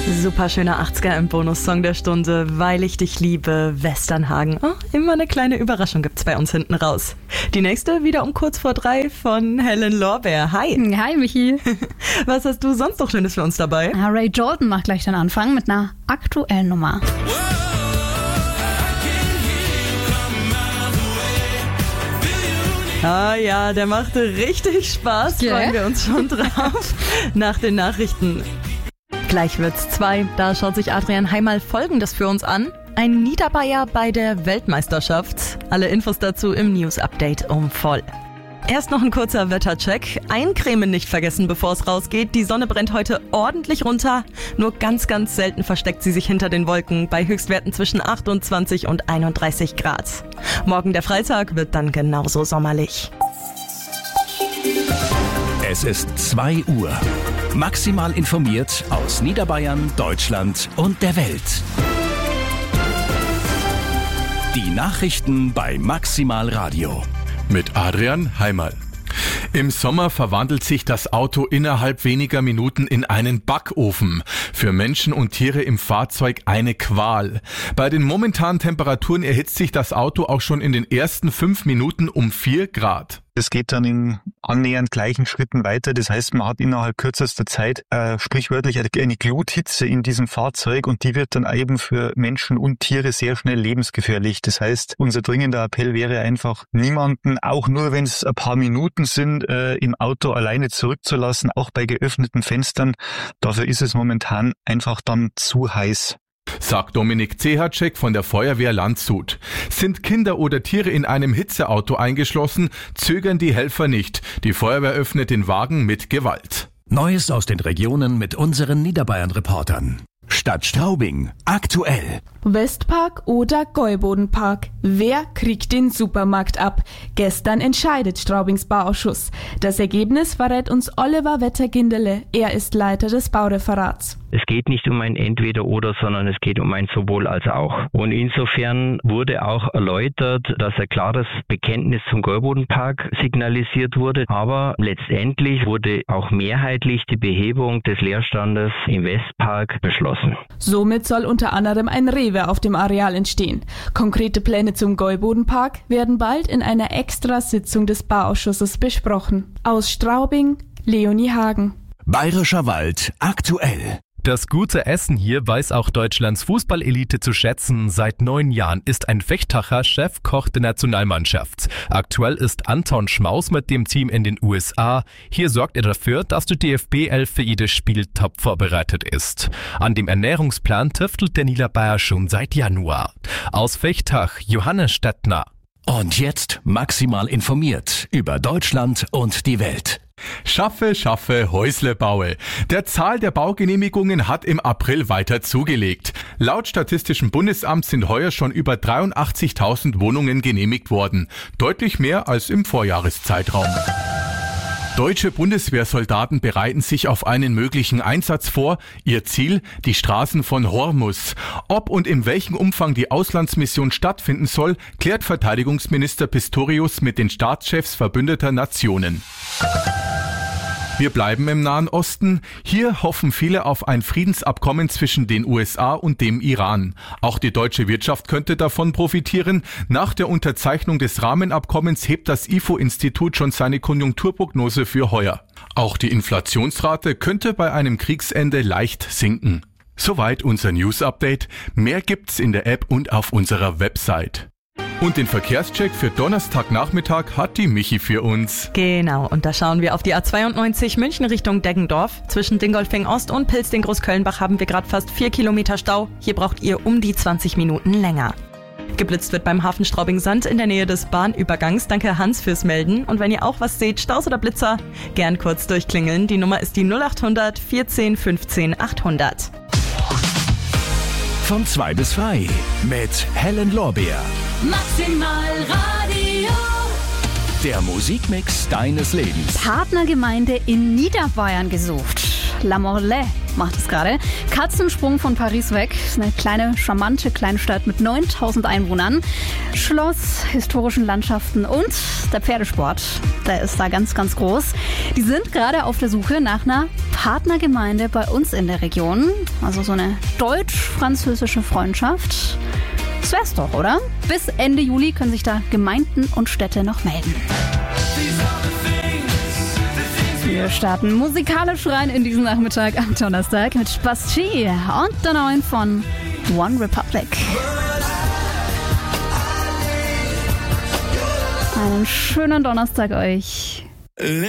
Super schöner 80er im Bonussong der Stunde, Weil ich dich liebe, Westernhagen. Oh, immer eine kleine Überraschung gibt's bei uns hinten raus. Die nächste wieder um kurz vor 3 von Helen Lorbeer. Hi. Hi, Michi. Was hast du sonst noch Schönes für uns dabei? Ray Jordan macht gleich den Anfang mit einer aktuellen Nummer. Ah ja, der machte richtig Spaß, freuen wir uns schon drauf. Nach den Nachrichten. Gleich wird's 2, da schaut sich Adrian Heimal Folgendes für uns an. Ein Niederbayer bei der Weltmeisterschaft. Alle Infos dazu im News-Update um voll. Erst noch ein kurzer Wettercheck. Eincremen nicht vergessen, bevor es rausgeht. Die Sonne brennt heute ordentlich runter. Nur ganz, ganz selten versteckt sie sich hinter den Wolken bei Höchstwerten zwischen 28 und 31 Grad. Morgen der Freitag wird dann genauso sommerlich. Es ist 2 Uhr. Maximal informiert aus Niederbayern, Deutschland und der Welt. Die Nachrichten bei Maximal Radio. Mit Adrian Heimal. Im Sommer verwandelt sich das Auto innerhalb weniger Minuten in einen Backofen. Für Menschen und Tiere im Fahrzeug eine Qual. Bei den momentanen Temperaturen erhitzt sich das Auto auch schon in den ersten 5 Minuten um 4 Grad. Es geht dann in annähernd gleichen Schritten weiter. Das heißt, man hat innerhalb kürzester Zeit sprichwörtlich eine Gluthitze in diesem Fahrzeug und die wird dann eben für Menschen und Tiere sehr schnell lebensgefährlich. Das heißt, unser dringender Appell wäre einfach, niemanden, auch nur wenn es ein paar Minuten sind, im Auto alleine zurückzulassen, auch bei geöffneten Fenstern. Dafür ist es momentan einfach dann zu heiß. Sagt Dominik Zehacek von der Feuerwehr Landshut. Sind Kinder oder Tiere in einem Hitzeauto eingeschlossen, zögern die Helfer nicht. Die Feuerwehr öffnet den Wagen mit Gewalt. Neues aus den Regionen mit unseren Niederbayern-Reportern. Stadt Straubing, aktuell. Westpark oder Gäubodenpark? Wer kriegt den Supermarkt ab? Gestern entscheidet Straubings Bauausschuss. Das Ergebnis verrät uns Oliver Wetter-Gindele. Er ist Leiter des Baureferats. Es geht nicht um ein Entweder-Oder, sondern es geht um ein Sowohl als auch. Und insofern wurde auch erläutert, dass ein klares Bekenntnis zum Gäubodenpark signalisiert wurde. Aber letztendlich wurde auch mehrheitlich die Behebung des Leerstandes im Westpark beschlossen. Somit soll unter anderem ein Rewe auf dem Areal entstehen. Konkrete Pläne zum Gäubodenpark werden bald in einer Extrasitzung des Bauausschusses besprochen. Aus Straubing, Leonie Hagen. Bayerischer Wald, aktuell. Das gute Essen hier weiß auch Deutschlands Fußballelite zu schätzen. Seit 9 Jahren ist ein Vechtacher Chefkoch der Nationalmannschaft. Aktuell ist Anton Schmaus mit dem Team in den USA. Hier sorgt er dafür, dass die DFB-Elf für jedes Spiel top vorbereitet ist. An dem Ernährungsplan tüftelt der Niederbayer schon seit Januar. Aus Vechtach, Johannes Stettner. Und jetzt maximal informiert über Deutschland und die Welt. Schaffe, Häusle baue. Der Zahl der Baugenehmigungen hat im April weiter zugelegt. Laut Statistischem Bundesamt sind heuer schon über 83.000 Wohnungen genehmigt worden. Deutlich mehr als im Vorjahreszeitraum. Deutsche Bundeswehrsoldaten bereiten sich auf einen möglichen Einsatz vor. Ihr Ziel, die Straßen von Hormuz. Ob und in welchem Umfang die Auslandsmission stattfinden soll, klärt Verteidigungsminister Pistorius mit den Staatschefs verbündeter Nationen. Wir bleiben im Nahen Osten. Hier hoffen viele auf ein Friedensabkommen zwischen den USA und dem Iran. Auch die deutsche Wirtschaft könnte davon profitieren. Nach der Unterzeichnung des Rahmenabkommens hebt das IFO-Institut schon seine Konjunkturprognose für heuer. Auch die Inflationsrate könnte bei einem Kriegsende leicht sinken. Soweit unser News-Update. Mehr gibt's in der App und auf unserer Website. Und den Verkehrscheck für Donnerstagnachmittag hat die Michi für uns. Genau, und da schauen wir auf die A92 München Richtung Deggendorf. Zwischen Dingolfing Ost und Pilzding-Großkölnbach haben wir gerade fast 4 Kilometer Stau. Hier braucht ihr um die 20 Minuten länger. Geblitzt wird beim Hafen Straubing-Sand in der Nähe des Bahnübergangs. Danke Hans fürs Melden. Und wenn ihr auch was seht, Staus oder Blitzer, gern kurz durchklingeln. Die Nummer ist die 0800 14 15 800. Von 2 bis frei mit Helen Lorbeer. Maximal Radio. Der Musikmix deines Lebens. Partnergemeinde in Niederbayern gesucht. La Morlaix macht es gerade. Katzensprung von Paris weg. Ist eine kleine, charmante Kleinstadt mit 9000 Einwohnern. Schloss, historischen Landschaften und der Pferdesport. Der ist da ganz, ganz groß. Die sind gerade auf der Suche nach einer Partnergemeinde bei uns in der Region. Also so eine deutsch-französische Freundschaft. Das wär's doch, oder? Bis Ende Juli können sich da Gemeinden und Städte noch melden. Wir starten musikalisch rein in diesen Nachmittag am Donnerstag mit Bastille und der neuen von One Republic. Einen schönen Donnerstag euch.